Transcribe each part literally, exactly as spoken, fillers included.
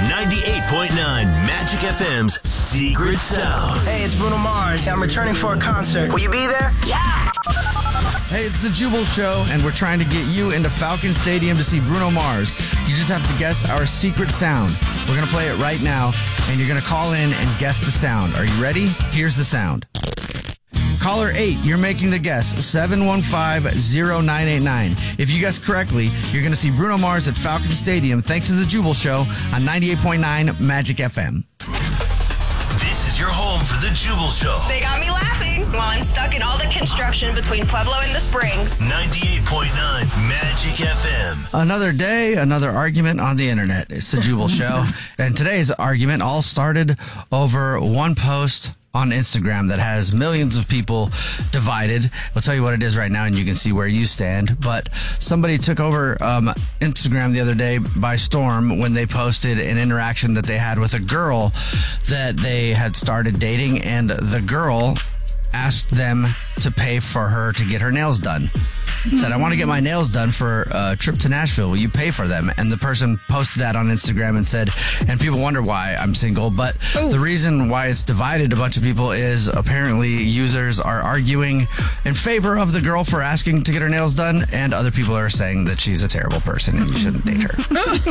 ninety-eight point nine Magic F M's Secret Sound. Hey, it's Bruno Mars. I'm returning for a concert. Will you be there? Yeah! Hey, it's the Jubal Show, and we're trying to get you into Falcon Stadium to see Bruno Mars. You just have to guess our secret sound. We're going to play it right now, and you're going to call in and guess the sound. Are you ready? Here's the sound. Caller eight, you're making the guess, seven one five, zero nine eight nine. If you guess correctly, you're going to see Bruno Mars at Falcon Stadium thanks to the Jubal Show on ninety-eight point nine Magic F M. This is your home for the Jubal Show. They got me laughing while I'm stuck in all the construction between Pueblo and the Springs. ninety-eight point nine Magic F M. Another day, another argument on the internet. It's the Jubal Show. And today's argument all started over one post on Instagram that has millions of people divided. I'll tell you what it is right now, and you can see where you stand. But somebody took over um, Instagram the other day by storm when they posted an interaction that they had with a girl that they had started dating, and the girl asked them to pay for her to get her nails done. Said, I want to get my nails done for a trip to Nashville. Will you pay for them? And the person posted that on Instagram and said, and people wonder why I'm single, but Ooh. the reason why it's divided a bunch of people is apparently users are arguing in favor of the girl for asking to get her nails done, and other people are saying that she's a terrible person and you shouldn't date her.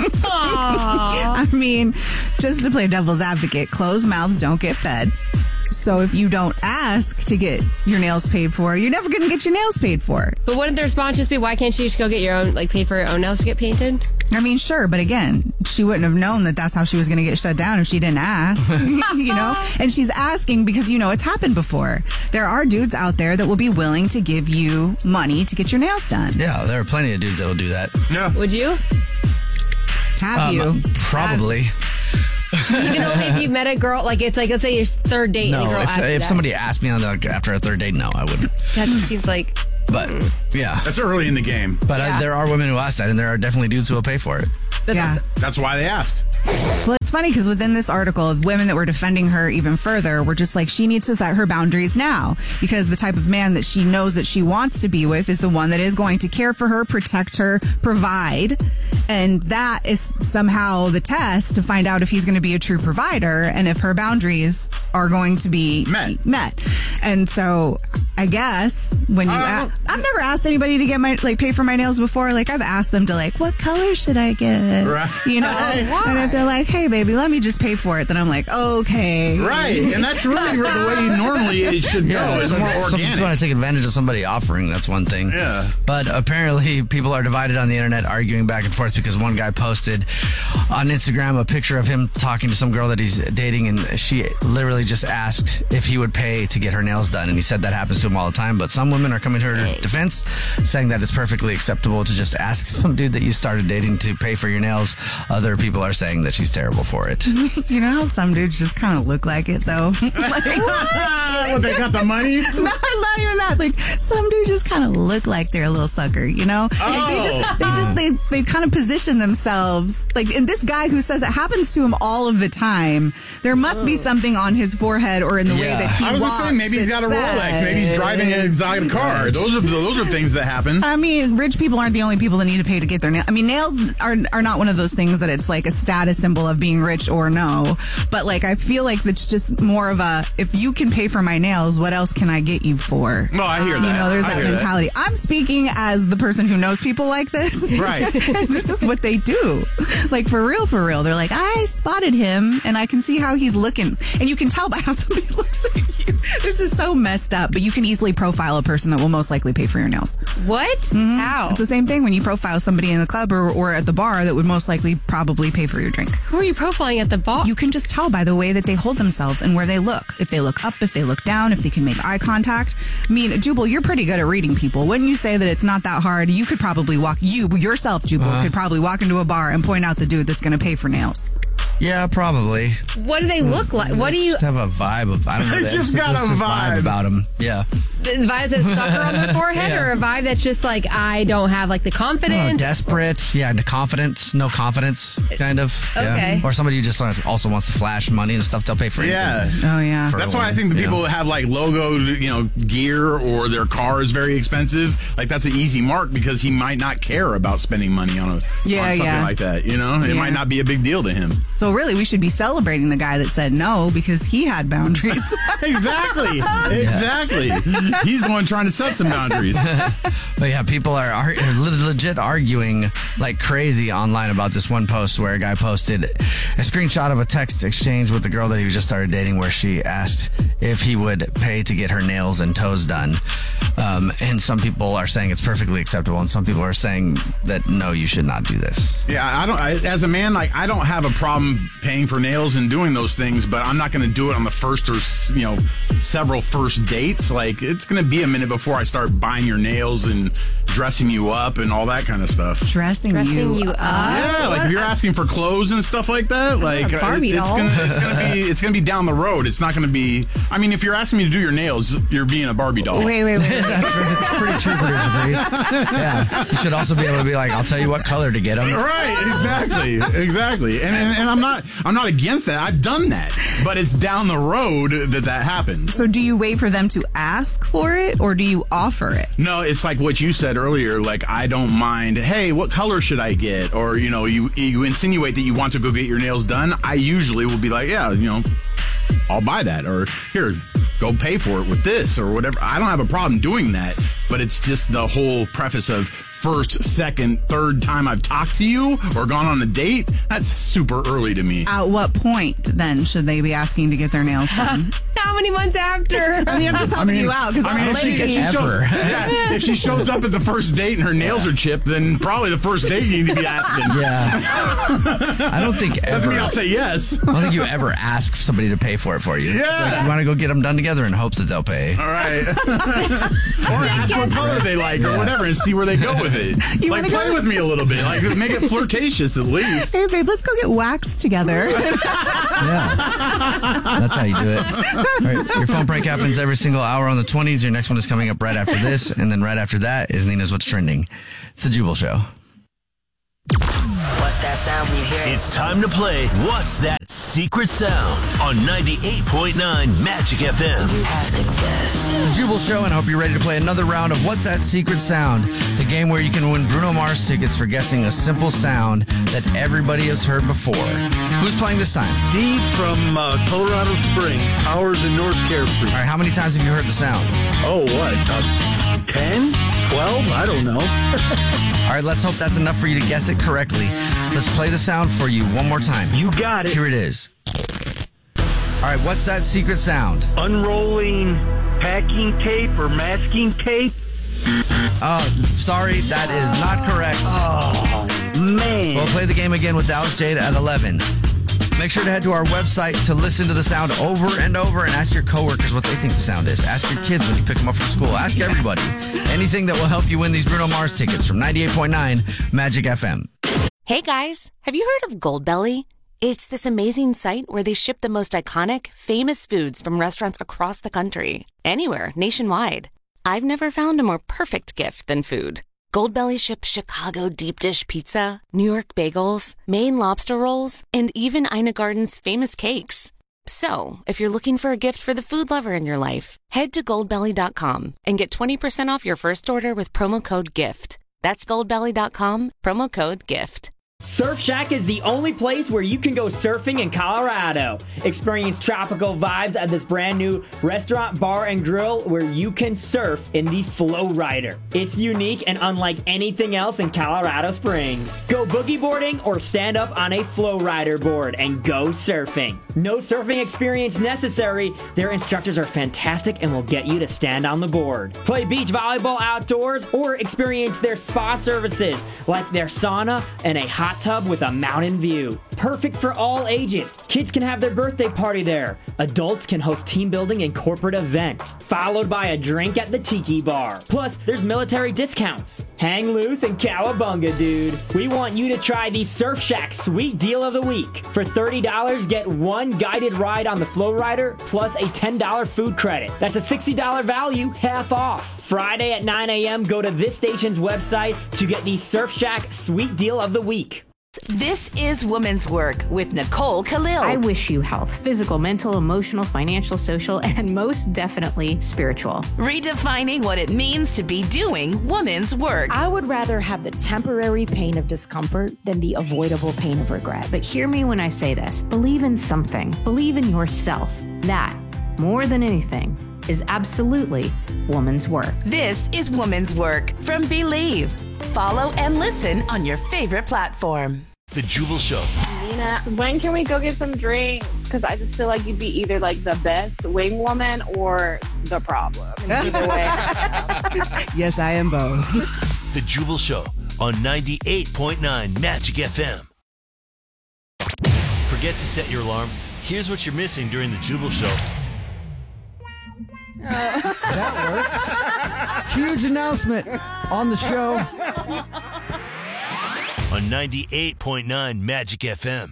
I mean, just to play devil's advocate, closed mouths don't get fed. So if you don't ask to get your nails paid for, you're never going to get your nails paid for. But wouldn't the response just be, why can't you just go get your own, like, pay for your own nails to get painted? I mean, sure, but again, she wouldn't have known that that's how she was going to get shut down if she didn't ask, you know? And she's asking because, you know, it's happened before. There are dudes out there that will be willing to give you money to get your nails done. Yeah, there are plenty of dudes that will do that. Yeah. Would you? Have Um, you? Probably. Have- Even only if you met a girl, like it's like, let's say your third date No, and a girl if, asks you if that. somebody asked me on the, like, after a third date, no, I wouldn't. That just seems like... But, yeah. That's early in the game. But Yeah. uh, there are women who ask that, and there are definitely dudes who will pay for it. That's, Yeah. That's why they asked. Well, it's funny because within this article, women that were defending her even further were just like, she needs to set her boundaries now because the type of man that she knows that she wants to be with is the one that is going to care for her, protect her, provide. And that is somehow the test to find out if he's going to be a true provider and if her boundaries are going to be Met. met. And so I guess when you, Uh, a- I've never asked anybody to get my, like, pay for my nails before. Like, I've asked them to, like, what color should I get? Right. You know? And if they're like, hey, baby, let me just pay for it, then I'm like, okay. Right. And that's really the way normally it should go. It's some, more some people organic. want to take advantage of somebody offering. That's one thing. Yeah. But apparently people are divided on the internet, arguing back and forth because one guy posted on Instagram a picture of him talking to some girl that he's dating, and she literally just asked if he would pay to get her nails done. And he said that happens to him all the time. But some women are coming to her defense, saying that it's perfectly acceptable to just ask some dude that you started dating to pay for your nails. Other people are saying that she's terrible for it. You know how some dudes just kind of look like it, though? Like, What, they got the money? no, not even that. Like, some dudes just kind of look like they're a little sucker, you know? Like, they Oh. just, they just, they, they kind of position themselves. Like, and this guy who says it happens to him all of the time, there must be something on his forehead or in the way Yeah. that he I was walks. just saying, maybe he's that got a Rolex. Maybe he's says- driving an exotic car. Those are those are things that happen. I mean, rich people aren't the only people that need to pay to get their nails. I mean, nails are are not one of those things that it's like a status symbol of being rich or no. But like, I feel like it's just more of a, if you can pay for my nails, what else can I get you for? Well, I hear that. You know, there's I that hear that. mentality. I'm speaking as the person who knows people like this. Right. This is what they do. Like, for real, for real. They're like, I spotted him and I can see how he's looking. And you can tell by how somebody looks at you. This is so messed up, but you can easily profile a person that will most likely pay for your nails. What? Mm-hmm. How? It's the same thing when you profile somebody in the club or, or at the bar that would most likely probably pay for your drink. Who are you profiling at the bar? You can just tell by the way that they hold themselves and where they look. If they look up, if they look down, if they can make eye contact. I mean, Jubal, you're pretty good at reading people. Wouldn't you say that it's not that hard? You could probably walk, you yourself, Jubal, Uh-huh. could probably walk into a bar and point out the dude that's going to pay for nails. Yeah, probably. What do they look like? What do you... Just have a vibe of, I don't know. They there's- just got there's a a vibe. about them. Yeah. The vibe that's sucker on their forehead, Yeah. or a vibe that's just like, I don't have like the Oh, confidence. desperate, yeah, no confidence, no confidence, kind of. Yeah. Okay. Or somebody who just also wants to flash money and stuff. They'll pay for anything. Yeah. Oh, yeah. For That's a why I woman, think the you people know? that have like logo, you know, gear or their car is very expensive. Like that's an easy mark because he might not care about spending money on a Yeah, on something yeah. like that. You know, it Yeah. might not be a big deal to him. So really, we should be celebrating the guy that said no because he had boundaries. Exactly, exactly. He's the one trying to set some boundaries. But yeah, people are, are legit arguing like crazy online about this one post where a guy posted a screenshot of a text exchange with the girl that he just started dating where she asked if he would pay to get her nails and toes done. Um, and some people are saying it's perfectly acceptable, and some people are saying that no, you should not do this. Yeah, I don't. I, as a man, like I don't have a problem paying for nails and doing those things, but I'm not going to do it on the first or you know several first dates. Like it's going to be a minute before I start buying your nails and dressing you up and all that kind of stuff. Dressing, Dressing you up. Yeah, like if you're asking for clothes and stuff like that, like a Barbie it- it's doll. gonna it's gonna be it's gonna be down the road. It's not gonna be. I mean, if you're asking me to do your nails, you're being a Barbie doll. Wait, wait, wait. That's pretty, pretty true, producer Breeze. Yeah, you should also be able to be like, I'll tell you what color to get them. Right, exactly, exactly, and, and and I'm not I'm not against that. I've done that, but it's down the road that that happens. So do you wait for them to ask for it or do you offer it? No, it's like what you said earlier. Like I don't mind. Hey, what color should I get? Or you know, you you insinuate that you want to go get your nails done. I usually will be like, yeah, you know, I'll buy that. Or here, go pay for it with this or whatever. I don't have a problem doing that. But it's just the whole preface of first, second, third time I've talked to you or gone on a date. That's super early to me. At what point then should they be asking to get their nails done? How many months after? I mean, I'm just helping you out because I mean, I'm a if she, lady. if, she shows, Ever. yeah, if she shows up at the first date and her nails are chipped, then probably the first date you need to be asking. Yeah. I don't think Doesn't ever. mean I'll say yes. I don't think you ever ask somebody to pay for it for you. Yeah. Like, you want to go get them done together in hopes that they'll pay. All right. Or ask what color they like or whatever and see where they go with it. You Like, wanna go- play with me a little bit. Like, make it flirtatious at least. Hey, babe, let's go get waxed together. Yeah. That's how you do it. All right. Your phone prank happens every single hour on the twenties. Your next one is coming up right after this. And then right after that is Nina's What's Trending. It's a Jubal Show. What's that sound when you hear it? It's time to play What's That Secret Sound on ninety-eight point nine Magic F M. You have to guess. It's a Jubal Show, and I hope you're ready to play another round of What's That Secret Sound, the game where you can win Bruno Mars tickets for guessing a simple sound that everybody has heard before. Who's playing this time? Steve from uh, Colorado Springs, Powers in North Carefree. All right, how many times have you heard the sound? Oh, what? Uh, ten? twelve? I don't know. All right, let's hope that's enough for you to guess it correctly. Let's play the sound for you one more time. You got it. Here it is. All right, what's that secret sound? Unrolling packing tape or masking tape? Oh, sorry, that is not correct. Oh, man. We'll play the game again with Dallas Jade at eleven. Make sure to head to our website to listen to the sound over and over and ask your coworkers what they think the sound is. Ask your kids when you pick them up from school. Ask everybody. Anything that will help you win these Bruno Mars tickets from ninety-eight point nine Magic F M. Hey guys, have you heard of Goldbelly? It's this amazing site where they ship the most iconic, famous foods from restaurants across the country. Anywhere, nationwide. I've never found a more perfect gift than food. Goldbelly ships Chicago deep dish pizza, New York bagels, Maine lobster rolls, and even Ina Garden's famous cakes. So, if you're looking for a gift for the food lover in your life, head to goldbelly dot com and get twenty percent off your first order with promo code GIFT. That's goldbelly dot com, promo code GIFT. Surf Shack is the only place where you can go surfing in Colorado. Experience tropical vibes at this brand new restaurant, bar, and grill where you can surf in the Flow Rider. It's unique and unlike anything else in Colorado Springs. Go boogie boarding or stand up on a Flow Rider board and go surfing. No surfing experience necessary. Their instructors are fantastic and will get you to stand on the board. Play beach volleyball outdoors or experience their spa services like their sauna and a hot tub with a mountain view. perfect for all ages. Kids can have their birthday party there. Adults can host team building and corporate events, followed by a drink at the Tiki Bar. Plus, there's military discounts. Hang loose and cowabunga, dude. We want you to try the Surf Shack Sweet Deal of the Week. For thirty dollars, get one guided ride on the Flow Rider plus a ten dollars food credit. That's a sixty dollars value, half off. Friday at nine a.m., go to this station's website to get the Surf Shack Sweet Deal of the Week. This is Woman's Work with Nicole Khalil. I wish you health, physical, mental, emotional, financial, social, and most definitely spiritual. Redefining what it means to be doing woman's work. I would rather have the temporary pain of discomfort than the avoidable pain of regret. But hear me when I say this. Believe in something. Believe in yourself. That, more than anything, is absolutely woman's work. This is Woman's Work from Believe. Follow and listen on your favorite platform. The Jubal Show. Nina, when can we go get some drinks? Because I just feel like you'd be either like the best wing woman or the problem. Either way. Yes, I am both. The Jubal Show on ninety-eight point nine Magic F M. Forget to set your alarm. Here's what you're missing during the Jubal Show. That works. Huge announcement on the show. On ninety-eight point nine Magic F M.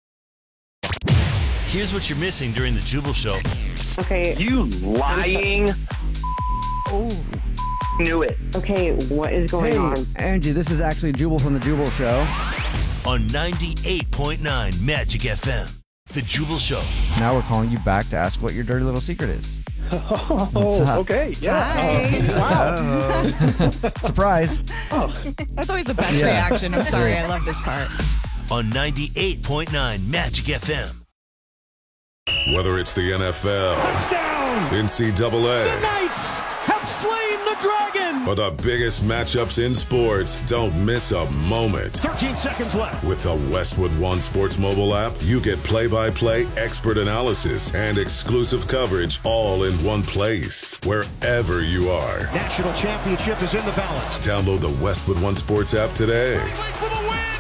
Here's what you're missing during the Jubal Show. Okay. You lying. Oh. Knew it. Okay, what is going Hey, on? Angie, this is actually Jubal from the Jubal Show. On ninety-eight point nine Magic F M. The Jubal Show. Now we're calling you back to ask what your dirty little secret is. Oh, okay. Yeah. Hi. Oh, wow. Surprise. Oh. That's always the best Yeah. reaction. I'm sorry, I love this part. On ninety-eight point nine Magic F M. Whether it's the N F L, Touchdown! N C double A, The Knights have slain the dragon! or the biggest matchups in sports, don't miss a moment. thirteen seconds left. With the Westwood One Sports mobile app, you get play-by-play expert analysis and exclusive coverage all in one place, wherever you are. National championship is in the balance. Download the Westwood One Sports app today. For the win!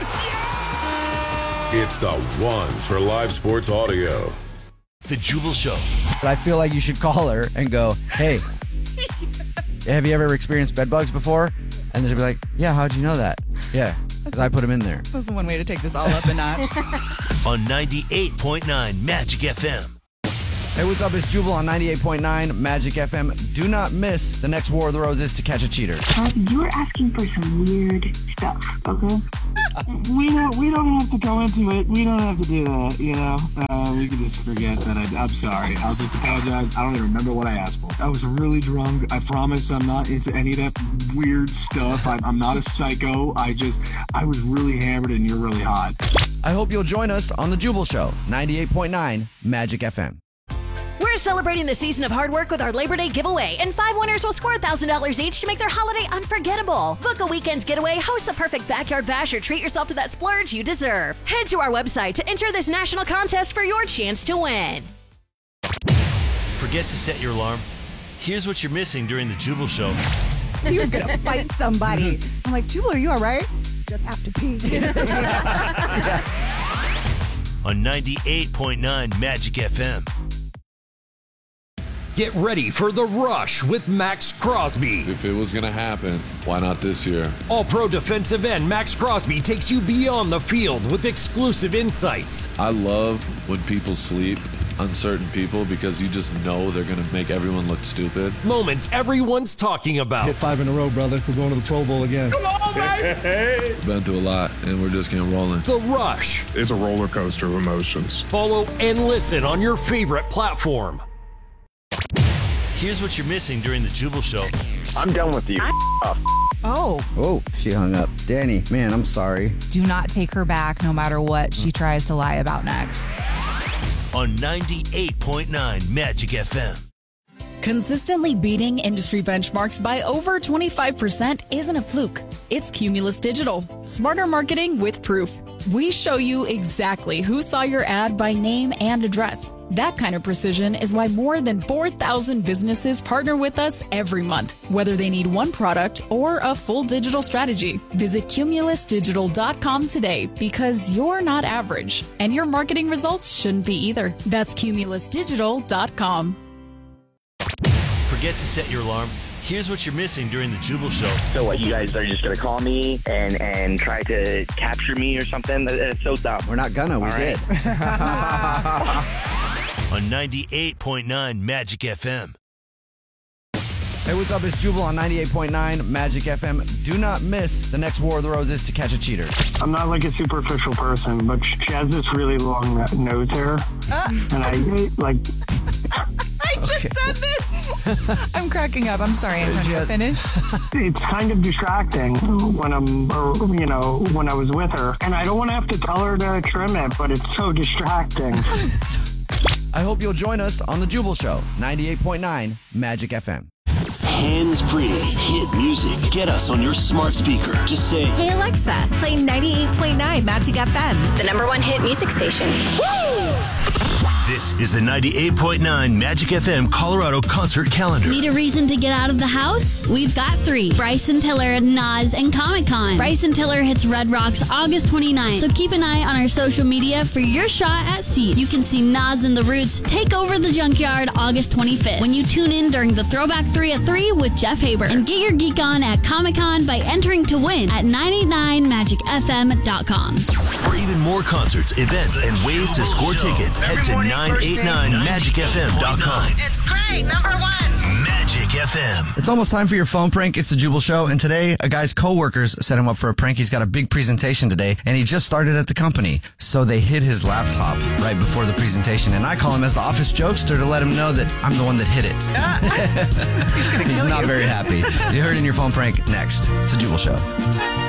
Yeah! It's the one for live sports audio. The Jubal Show. But I feel like you should call her and go, hey, have you ever experienced bed bugs before? And she'll be like, yeah, how'd you know that? Yeah, because I put them in there. That's one way to take this all up a notch. On ninety-eight point nine Magic F M. Hey, what's up? It's Jubal on ninety-eight point nine Magic F M. Do not miss the next War of the Roses to catch a cheater. Uh, you're asking for some weird stuff, okay? We don't. We don't have to go into it. We don't have to do that. You know. Uh, we can just forget that. I, I'm sorry. I'll just apologize. I don't even remember what I asked for. I was really drunk. I promise. I'm not into any of that weird stuff. I, I'm not a psycho. I just. I was really hammered, and you're really hot. I hope you'll join us on the Jubal Show, ninety-eight point nine Magic F M. We're celebrating the season of hard work with our Labor Day giveaway, and five winners will score one thousand dollars each to make their holiday unforgettable. Book a weekend getaway, host the perfect backyard bash, or treat yourself to that splurge you deserve. Head to our website to enter this national contest for your chance to win. Forget to set your alarm. Here's what you're missing during the Jubal Show. He was going to fight somebody. I'm like, Jubal, are you all right? Just have to pee. On ninety-eight point nine Magic F M. Get ready for The Rush with Max Crosby. If it was going to happen, why not this year? All-pro defensive end Max Crosby takes you beyond the field with exclusive insights. I love when people sleep, uncertain people, because you just know they're going to make everyone look stupid. Moments everyone's talking about. Hit five in a row, brother. We're going to the Pro Bowl again. Come on, baby! Been through a lot, and we're just getting rolling. The Rush. It's a roller coaster of emotions. Follow and listen on your favorite platform. Here's what you're missing during the Jubal Show. I'm done with you. Oh. Oh, she hung up. Danny, man, I'm sorry. Do not take her back no matter what she tries to lie about next. On ninety-eight point nine Magic F M. Consistently beating industry benchmarks by over twenty-five percent isn't a fluke. It's Cumulus Digital. Smarter marketing with proof. We show you exactly who saw your ad by name and address. That kind of precision is why more than four thousand businesses partner with us every month, whether they need one product or a full digital strategy. Visit cumulus digital dot com today because you're not average, and your marketing results shouldn't be either. That's cumulus digital dot com. Forget to set your alarm? Here's what you're missing during the Jubal Show. So what, you guys are just going to call me and, and try to capture me or something? That's so dumb. We're not gonna, we All did. On ninety-eight point nine Magic F M. Hey, what's up? It's Jubal on ninety-eight point nine Magic F M. Do not miss the next War of the Roses to catch a cheater. I'm not like a superficial person, but she has this really long nose hair. And I, like... I just okay. said this. I'm cracking up. I'm sorry, Antonio. Finish. It's kind of distracting when I'm, or, you know, when I was with her. And I don't want to have to tell her to trim it, but it's so distracting. I hope you'll join us on the Jubal Show, ninety-eight point nine Magic F M. Hands-free hit music. Get us on your smart speaker. Just say, "Hey Alexa, play ninety-eight point nine Magic F M, the number one hit music station." Woo! This is the ninety-eight point nine Magic F M Colorado concert calendar. Need a reason to get out of the house? We've got three. Bryson Tiller, Nas, and Comic Con. Bryson Tiller hits Red Rocks August twenty-ninth, so keep an eye on our social media for your shot at seats. You can see Nas and the Roots take over the Junkyard August twenty-fifth when you tune in during the Throwback three at three with Jeff Haber. And get your geek on at Comic Con by entering to win at nine eight nine magic f m dot com. For even more concerts, events, and ways to score tickets, head to nine eight nine magic f m dot com. It's great, number one. Magic F M. It's almost time for your phone prank. It's the Jubal Show, and today a guy's coworkers set him up for a prank. He's got a big presentation today, and he just started at the company, so they hid his laptop right before the presentation. And I call him as the office jokester to let him know that I'm the one that hid it. He's gonna He's kill not you. very happy. You heard it in your phone prank next. It's the Jubal Show.